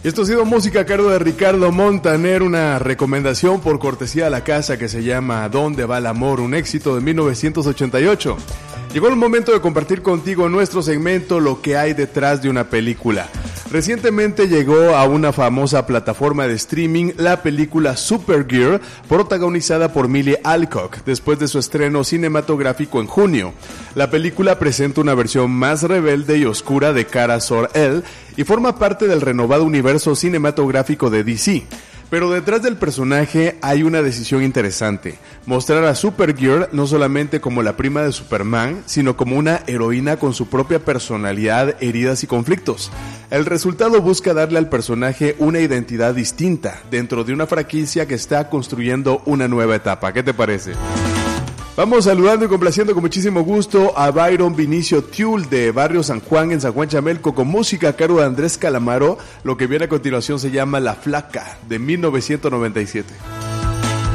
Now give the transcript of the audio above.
Y esto ha sido música a cargo de Ricardo Montaner, una recomendación por cortesía de la casa que se llama ¿Dónde va el amor? Un éxito de 1988. Llegó el momento de compartir contigo nuestro segmento Lo que hay detrás de una película. Recientemente llegó a una famosa plataforma de streaming la película Supergirl, protagonizada por Millie Alcock, después de su estreno cinematográfico en junio. La película presenta una versión más rebelde y oscura de Kara Zor-El y forma parte del renovado universo cinematográfico de DC. Pero detrás del personaje hay una decisión interesante: mostrar a Supergirl no solamente como la prima de Superman, sino como una heroína con su propia personalidad, heridas y conflictos. El resultado busca darle al personaje una identidad distinta dentro de una franquicia que está construyendo una nueva etapa. ¿Qué te parece? Vamos saludando y complaciendo con muchísimo gusto a Byron Vinicio Tiul de Barrio San Juan en San Juan Chamelco, con música a cargo de Andrés Calamaro. Lo que viene a continuación se llama La Flaca, de 1997.